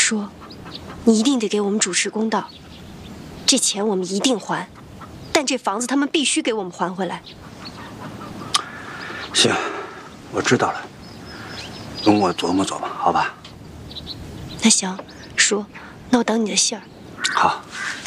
叔，你一定得给我们主持公道。这钱我们一定还，但这房子他们必须给我们还回来。 行，我知道了，容我琢磨琢磨，好吧？ 那行，叔，那我等你的信儿。 好。